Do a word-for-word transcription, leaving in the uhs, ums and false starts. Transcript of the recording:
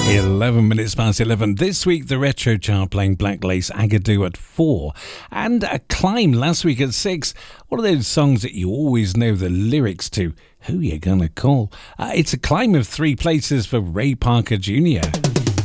eleven minutes past eleven. This week, the Retro Chart playing Black Lace Agadoo at four. And a Climb last week at six. One of those songs that you always know the lyrics to. Who you gonna call? Uh, it's a climb of three places for Ray Parker Junior